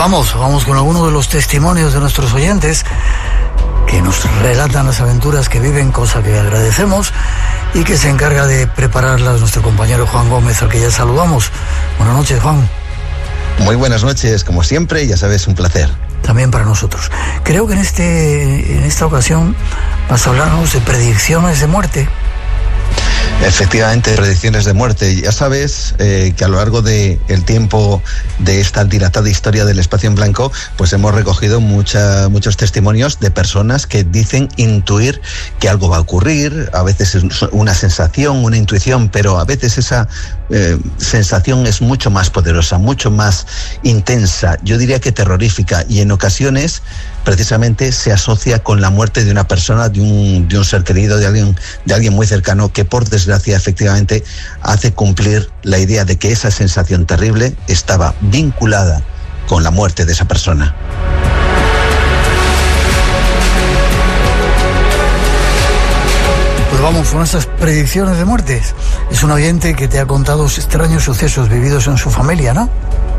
Vamos con algunos de los testimonios de nuestros oyentes que nos relatan las aventuras que viven, cosa que agradecemos, y que se encarga de prepararlas nuestro compañero Juan Gómez, al que ya saludamos. Buenas noches, Juan. Muy buenas noches, como siempre, ya sabes, un placer. También para nosotros. Creo que en esta ocasión vas a hablarnos de predicciones de muerte. Efectivamente, predicciones de muerte. Ya sabes que a lo largo del tiempo de esta dilatada historia del espacio en blanco, pues hemos recogido muchos testimonios de personas que dicen intuir que algo va a ocurrir. A veces es una sensación, una intuición, pero a veces esa sensación es mucho más poderosa, mucho más intensa, yo diría que terrorífica, y en ocasiones precisamente se asocia con la muerte de una persona, de un ser querido, de alguien muy cercano, que por desgracia efectivamente hace cumplir la idea de que esa sensación terrible estaba vinculada con la muerte de esa persona. Pues vamos con estas predicciones de muertes. Es un oyente que te ha contado extraños sucesos vividos en su familia, ¿no?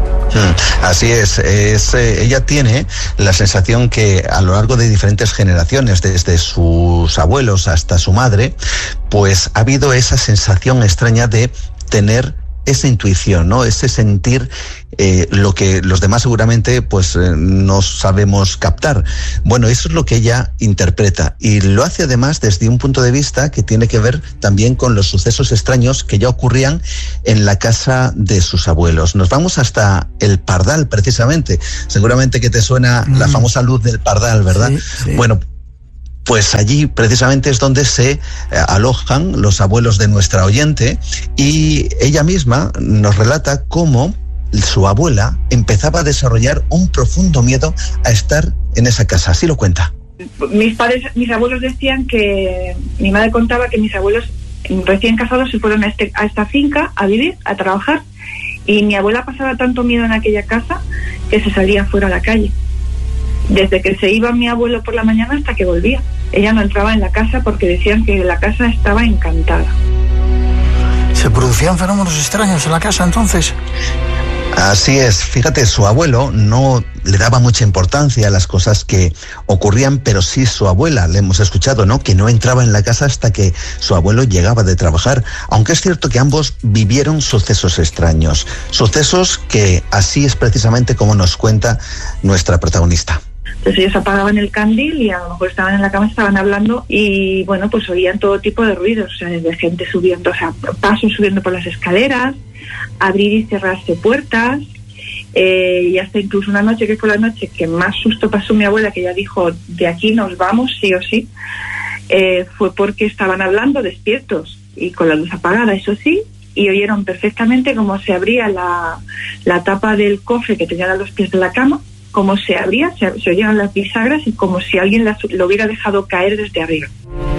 Así es, ella tiene la sensación que a lo largo de diferentes generaciones, desde sus abuelos hasta su madre, pues ha habido esa sensación extraña de tener esa intuición, ¿no? Ese sentir lo que los demás seguramente pues no sabemos captar. Bueno, eso es lo que ella interpreta, y lo hace además desde un punto de vista que tiene que ver también con los sucesos extraños que ya ocurrían en la casa de sus abuelos. Nos vamos hasta el Pardal, precisamente. Seguramente que te suena la famosa luz del Pardal, ¿verdad? Sí, sí. Bueno, pues allí precisamente es donde se alojan los abuelos de nuestra oyente, y ella misma nos relata cómo su abuela empezaba a desarrollar un profundo miedo a estar en esa casa. Así lo cuenta. Mis abuelos decían que, mi madre contaba que mis abuelos recién casados se fueron a esta finca a vivir, a trabajar, y mi abuela pasaba tanto miedo en aquella casa que se salía fuera a la calle. Desde que se iba mi abuelo por la mañana hasta que volvía. Ella no entraba en la casa porque decían que la casa estaba encantada. ¿Se producían fenómenos extraños en la casa entonces? Así es, fíjate, su abuelo no le daba mucha importancia a las cosas que ocurrían, pero sí su abuela, le hemos escuchado, ¿no?, que no entraba en la casa hasta que su abuelo llegaba de trabajar, aunque es cierto que ambos vivieron sucesos extraños, sucesos que así es precisamente como nos cuenta nuestra protagonista. Entonces ellos apagaban el candil y a lo mejor estaban en la cama, estaban hablando, y bueno, pues oían todo tipo de ruidos, o sea, desde gente subiendo, o sea, pasos subiendo por las escaleras, abrir y cerrarse puertas, y hasta incluso una noche, que fue la noche que más susto pasó mi abuela, que ella dijo, de aquí nos vamos sí o sí, fue porque estaban hablando despiertos y con la luz apagada, eso sí, y oyeron perfectamente cómo se abría la tapa del cofre que tenían a los pies de la cama, cómo se abría, se oyeron las bisagras y como si alguien lo hubiera dejado caer desde arriba.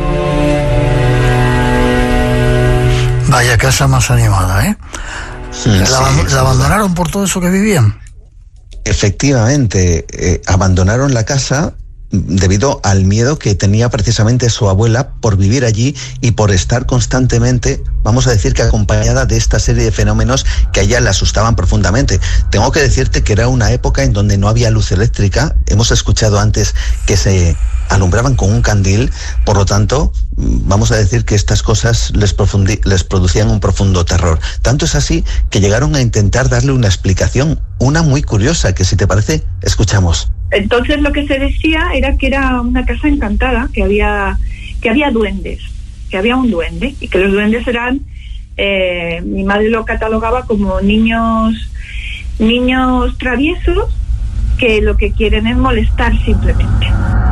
Vaya casa más animada, ¿eh? Sí, ¿La abandonaron por todo eso que vivían? Efectivamente, abandonaron la casa debido al miedo que tenía precisamente su abuela por vivir allí y por estar constantemente, vamos a decir que acompañada de esta serie de fenómenos que a ella le asustaban profundamente. Tengo que decirte que era una época en donde no había luz eléctrica. Hemos escuchado antes que se alumbraban con un candil, por lo tanto, vamos a decir que estas cosas les producían un profundo terror. Tanto es así que llegaron a intentar darle una explicación, una muy curiosa, que si te parece, escuchamos. Entonces lo que se decía era que era una casa encantada, que había duendes, que había un duende, y que los duendes eran, mi madre lo catalogaba como niños traviesos que lo que quieren es molestar simplemente.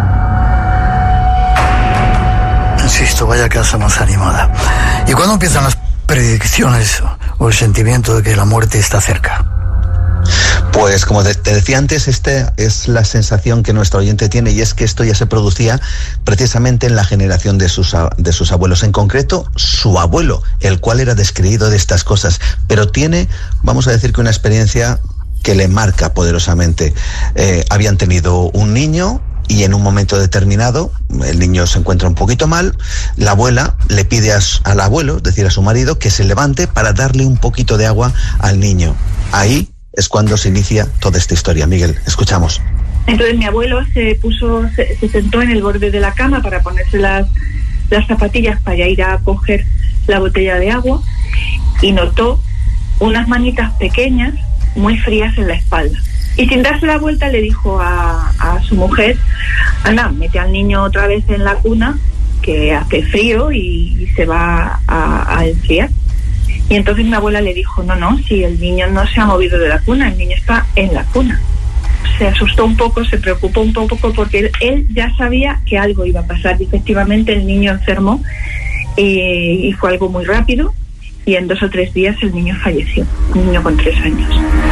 Insisto, vaya casa más animada. ¿Y cuándo empiezan las predicciones o el sentimiento de que la muerte está cerca? Pues como te decía antes, esta es la sensación que nuestro oyente tiene, y es que esto ya se producía precisamente en la generación de sus abuelos, en concreto su abuelo, el cual era descreído de estas cosas, pero tiene, vamos a decir, que una experiencia que le marca poderosamente. Habían tenido un niño, y en un momento determinado el niño se encuentra un poquito mal, la abuela le pide al abuelo, es decir, a su marido, que se levante para darle un poquito de agua al niño. Ahí es cuando se inicia toda esta historia. Miguel, escuchamos. Entonces mi abuelo se sentó en el borde de la cama para ponerse las zapatillas para ir a coger la botella de agua y notó unas manitas pequeñas muy frías en la espalda. Y sin darse la vuelta le dijo a su mujer: anda, mete al niño otra vez en la cuna, que hace frío y se va a enfriar. Y entonces mi abuela le dijo: no, si el niño no se ha movido de la cuna, el niño está en la cuna. Se asustó un poco, se preocupó un poco, porque él ya sabía que algo iba a pasar. Y efectivamente el niño enfermó y fue algo muy rápido, y en 2 o 3 días el niño falleció, un niño con 3 años.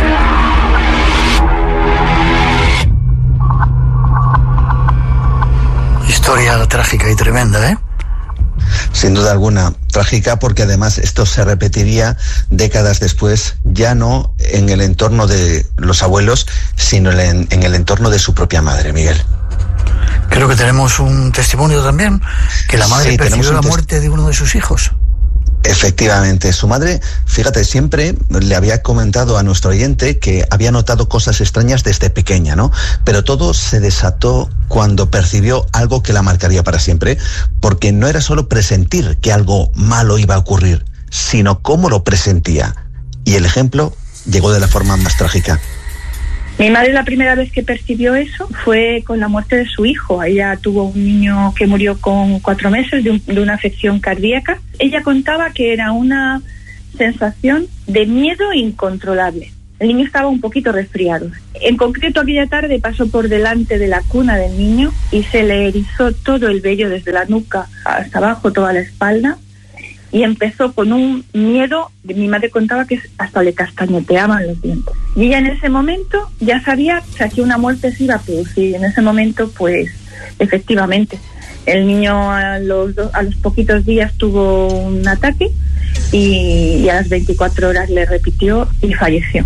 Historia trágica y tremenda, ¿eh? Sin duda alguna, trágica, porque además esto se repetiría décadas después, ya no en el entorno de los abuelos, sino en el entorno de su propia madre, Miguel. Creo que tenemos un testimonio también, que la madre percibió la muerte de uno de sus hijos. Efectivamente, su madre, fíjate, siempre le había comentado a nuestro oyente que había notado cosas extrañas desde pequeña, ¿no? Pero todo se desató cuando percibió algo que la marcaría para siempre, porque no era solo presentir que algo malo iba a ocurrir, sino cómo lo presentía. Y el ejemplo llegó de la forma más trágica. Mi madre, la primera vez que percibió eso fue con la muerte de su hijo. Ella tuvo un niño que murió con 4 meses de una afección cardíaca. Ella contaba que era una sensación de miedo incontrolable. El niño estaba un poquito resfriado. En concreto, aquella tarde pasó por delante de la cuna del niño y se le erizó todo el vello desde la nuca hasta abajo, toda la espalda. Y empezó con un miedo, mi madre contaba que hasta le castañeteaban los dientes. Y ella en ese momento ya sabía que aquí una muerte se iba a producir. Y en ese momento, pues, efectivamente, el niño a los poquitos días tuvo un ataque y a las 24 horas le repitió y falleció.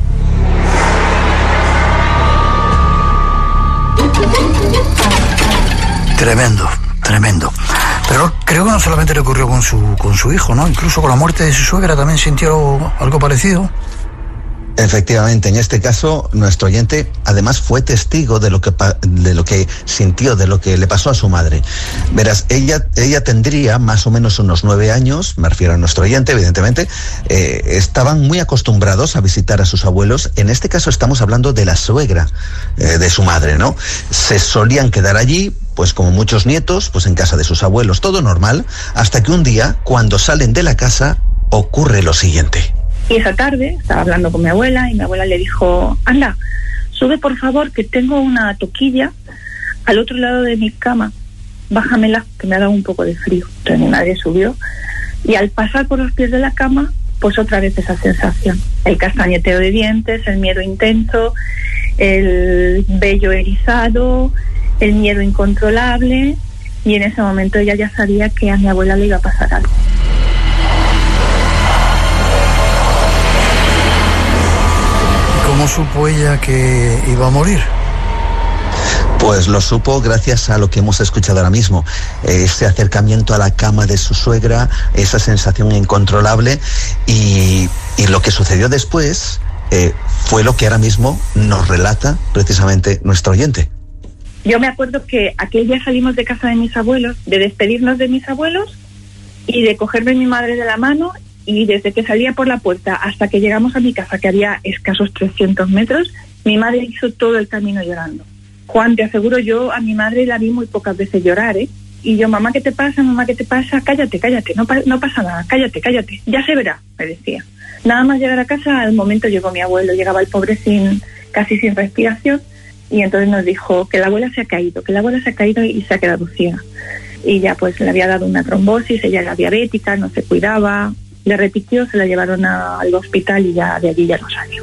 Tremendo, tremendo. Pero creo que no solamente le ocurrió con su hijo, ¿no? Incluso con la muerte de su suegra también sintió algo parecido. Efectivamente, en este caso, nuestro oyente además fue testigo de lo que sintió, de lo que le pasó a su madre. Verás, ella tendría más o menos unos 9 años, me refiero a nuestro oyente, evidentemente. Estaban muy acostumbrados a visitar a sus abuelos. En este caso estamos hablando de la suegra de su madre, ¿no? Se solían quedar allí, pues como muchos nietos, pues en casa de sus abuelos, todo normal, hasta que un día, cuando salen de la casa, ocurre lo siguiente. Y esa tarde estaba hablando con mi abuela y mi abuela le dijo: anda, sube por favor, que tengo una toquilla al otro lado de mi cama, bájamela, que me ha dado un poco de frío. Entonces mi madre subió y al pasar por los pies de la cama, pues otra vez esa sensación, el castañeteo de dientes, el miedo intenso, el vello erizado, el miedo incontrolable, y en ese momento ella ya sabía que a mi abuela le iba a pasar algo. ¿Cómo supo ella que iba a morir? Pues lo supo gracias a lo que hemos escuchado ahora mismo, ese acercamiento a la cama de su suegra, esa sensación incontrolable, y lo que sucedió después fue lo que ahora mismo nos relata precisamente nuestro oyente. Yo me acuerdo que aquel día salimos de casa de mis abuelos, de despedirnos de mis abuelos y de cogerme mi madre de la mano, y desde que salía por la puerta hasta que llegamos a mi casa, que había escasos 300 metros, mi madre hizo todo el camino llorando. Juan, te aseguro, yo a mi madre la vi muy pocas veces llorar, ¿eh? Y yo: mamá, ¿qué te pasa? Mamá, ¿qué te pasa? Cállate, no pasa nada, cállate, ya se verá, me decía. Nada más llegar a casa, al momento llegó mi abuelo, llegaba el pobre casi sin respiración, y entonces nos dijo que la abuela se ha caído y se ha quedado ciega. Y ya pues le había dado una trombosis, ella era diabética, no se cuidaba, le repitió, se la llevaron al hospital y ya de allí ya no salió.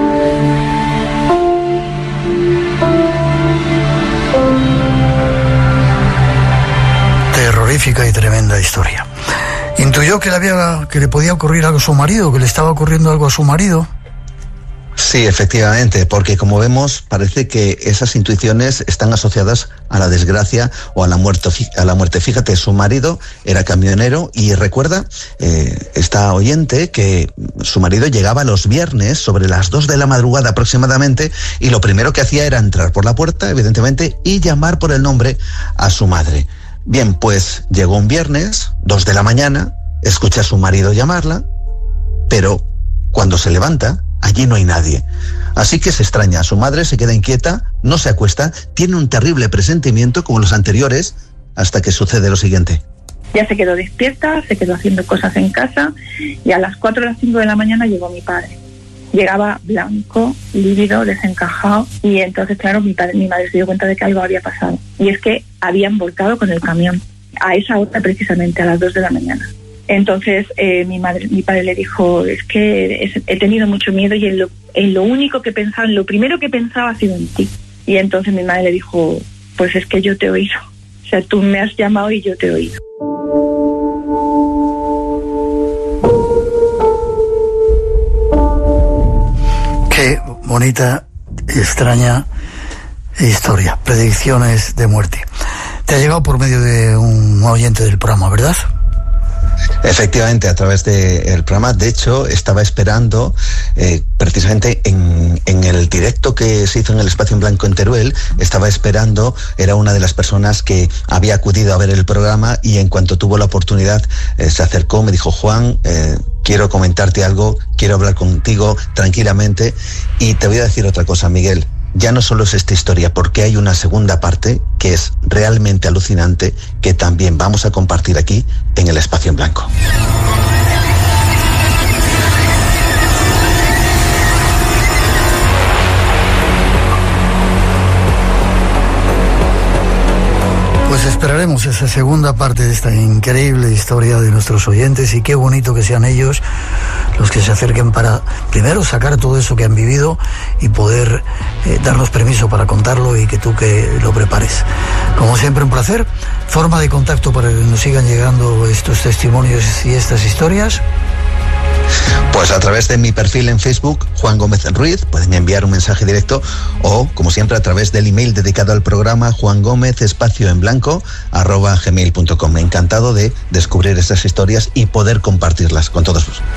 Terrorífica y tremenda historia. ¿Intuyó que le podía ocurrir algo a su marido, que le estaba ocurriendo algo a su marido? Sí, efectivamente, porque como vemos, parece que esas intuiciones están asociadas a la desgracia o a la muerte. Fíjate, su marido era camionero y recuerda esta oyente que su marido llegaba los viernes sobre las 2 de la madrugada aproximadamente y lo primero que hacía era entrar por la puerta, evidentemente, y llamar por el nombre a su madre. Bien, pues llegó un viernes, 2 de la mañana, escucha a su marido llamarla, pero cuando se levanta, allí no hay nadie. Así que se extraña, su madre se queda inquieta, no se acuesta, tiene un terrible presentimiento como los anteriores, hasta que sucede lo siguiente. Ya se quedó despierta, se quedó haciendo cosas en casa y a las 4 o las 5 de la mañana llegó mi padre. Llegaba blanco, lívido, desencajado y entonces, claro, mi madre se dio cuenta de que algo había pasado. Y es que habían volcado con el camión, a esa hora precisamente, a las 2 de la mañana. Entonces mi padre le dijo, es que he tenido mucho miedo y en lo único que pensaba, en lo primero que pensaba ha sido en ti. Y entonces mi madre le dijo, pues es que yo te he oído. O sea, tú me has llamado y yo te he oído. Qué bonita y extraña historia, predicciones de muerte. Te ha llegado por medio de un oyente del programa, ¿verdad? Efectivamente, a través del programa. De hecho, estaba esperando precisamente en el directo que se hizo en el Espacio en Blanco en Teruel, estaba esperando, era una de las personas que había acudido a ver el programa y en cuanto tuvo la oportunidad se acercó, me dijo, Juan, quiero comentarte algo, quiero hablar contigo tranquilamente. Y te voy a decir otra cosa, Miguel. Ya no solo es esta historia, porque hay una segunda parte que es realmente alucinante, que también vamos a compartir aquí en el Espacio en Blanco. Pues esperaremos esa segunda parte de esta increíble historia de nuestros oyentes y qué bonito que sean ellos los que se acerquen para primero sacar todo eso que han vivido y poder darnos permiso para contarlo y que tú que lo prepares. Como siempre, un placer. Forma de contacto para que nos sigan llegando estos testimonios y estas historias. Pues a través de mi perfil en Facebook, Juan Gómez Ruiz, pueden enviar un mensaje directo o, como siempre, a través del email dedicado al programa, juangomez_en_blanco@gmail.com. Encantado de descubrir estas historias y poder compartirlas con todos vosotros.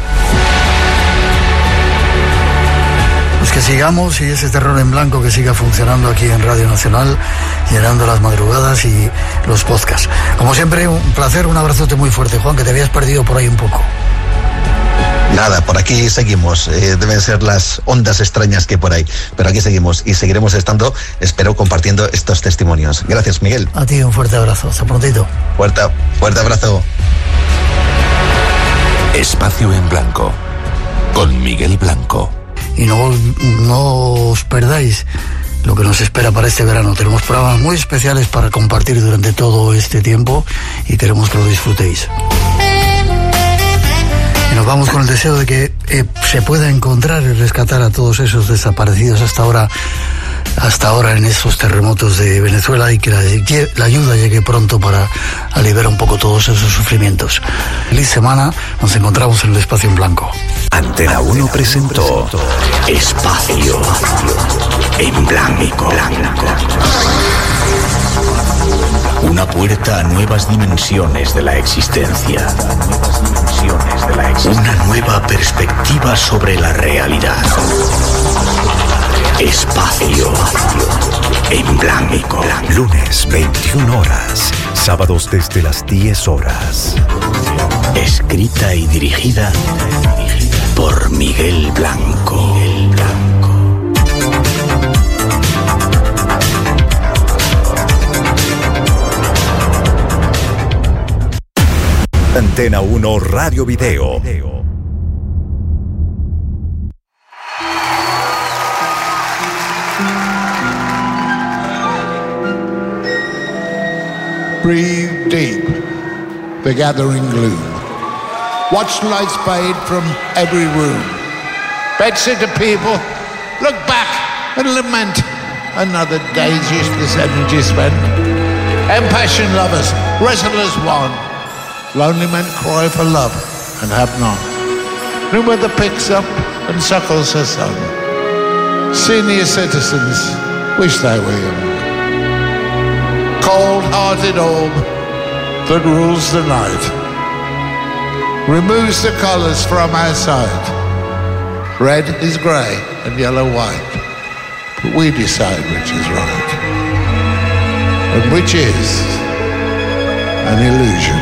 Pues que sigamos y ese terror en blanco que siga funcionando aquí en Radio Nacional, llenando las madrugadas y los podcasts. Como siempre, un placer, un abrazote muy fuerte, Juan, que te habías perdido por ahí un poco. Nada, por aquí seguimos. Deben ser las ondas extrañas que por ahí. Pero aquí seguimos y seguiremos estando, espero, compartiendo estos testimonios. Gracias, Miguel. A ti un fuerte abrazo. Hasta prontito. Fuerte abrazo. Espacio en Blanco, con Miguel Blanco. Y no os perdáis lo que nos espera para este verano. Tenemos programas muy especiales para compartir durante todo este tiempo y queremos que lo disfrutéis. Y nos vamos con el deseo de que se pueda encontrar y rescatar a todos esos desaparecidos hasta ahora en esos terremotos de Venezuela y que la ayuda llegue pronto para aliviar un poco todos esos sufrimientos. Feliz semana, nos encontramos en el Espacio en Blanco. Antena 1 presentó Espacio en Blanco. Una puerta a nuevas dimensiones de la existencia. Una nueva perspectiva sobre la realidad. Espacio en Blanco. Lunes 21 horas. Sábados desde las 10 horas. Escrita y dirigida por Miguel Blanco. Antena 1 Radio Video. Breathe deep the gathering gloom. Watch lights fade from every room. Bedsitter people, look back and lament. Another day's useless energy spent. Impassioned lovers, wrestle as one. Lonely men cry for love and have none. No mother picks up and suckles her son. Senior citizens wish they were young. Cold-hearted orb that rules the night, removes the colours from our sight. Red is grey and yellow white, but we decide which is right and which is an illusion.